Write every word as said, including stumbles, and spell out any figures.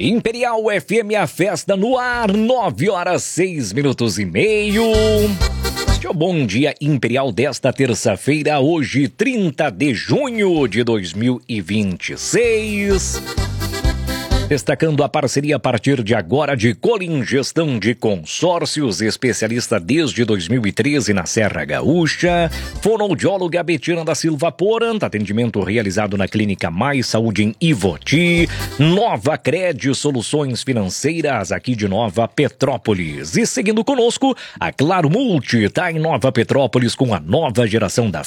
Imperial F M, a festa no ar, nove horas, seis minutos e meio. Este é o Bom Dia Imperial desta terça-feira, hoje, trinta de junho de dois mil e vinte e seis. Destacando a parceria a partir de agora de Colin Gestão de Consórcios, especialista desde dois mil e treze na Serra Gaúcha. Fonoaudióloga Betina da Silva Porant, atendimento realizado na Clínica Mais Saúde em Ivoti. Nova Cred, soluções financeiras aqui de Nova Petrópolis. E seguindo conosco, a Claro Multi está em Nova Petrópolis com a nova geração da